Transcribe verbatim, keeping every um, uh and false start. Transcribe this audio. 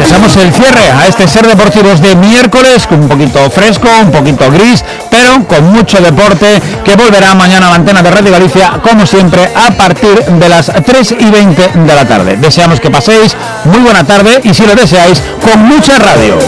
pasamos el cierre a este Ser Deportivos de miércoles, un poquito fresco, un poquito gris, pero con mucho deporte, que volverá mañana a la antena de Radio Galicia, como siempre, a partir de las tres y veinte de la tarde. Deseamos que paséis muy buena tarde y, si lo deseáis, con mucha radio.